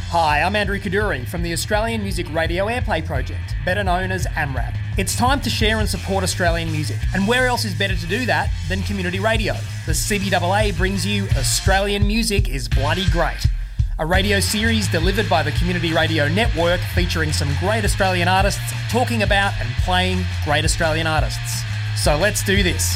Hi, I'm Andrew Kaduri from the Australian Music Radio Airplay Project, better known as AMRAP. It's time to share and support Australian music, and where else is better to do that than community radio? The CBAA brings you Australian Music is Bloody Great, a radio series delivered by the Community Radio Network featuring some great Australian artists talking about and playing great Australian artists. So let's do this.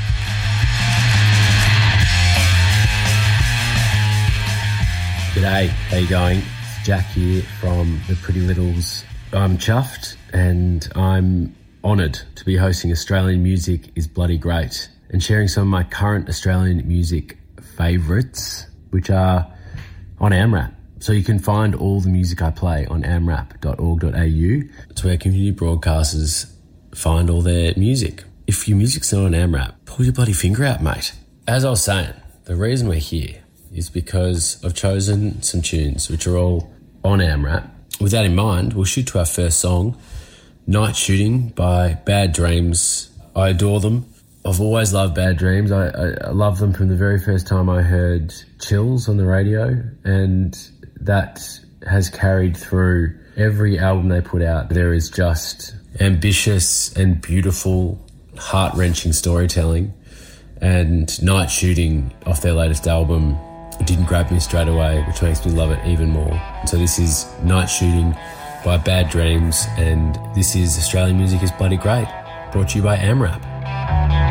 G'day, how you going? Jack here from the Pretty Littles. I'm chuffed and I'm honoured to be hosting Australian Music is Bloody Great and sharing some of my current Australian music favourites, which are on AMRAP. So you can find all the music I play on amrap.org.au. It's where community broadcasters find all their music. If your music's not on AMRAP, pull your bloody finger out, mate. As I was saying, the reason we're here is because I've chosen some tunes which are all on AMRAP. With that in mind, we'll shoot to our first song, Night Shooting by Bad Dreams. I adore them. I've always loved Bad Dreams. I love them from the very first time I heard Chills on the radio, and that has carried through every album they put out. There is just ambitious and beautiful, heart-wrenching storytelling, and Night Shooting off their latest album didn't grab me straight away, which makes me love it even more. So this is Night Shooting by Bad Dreams, and this is Australian Music is Bloody Great, brought to you by AMRAP.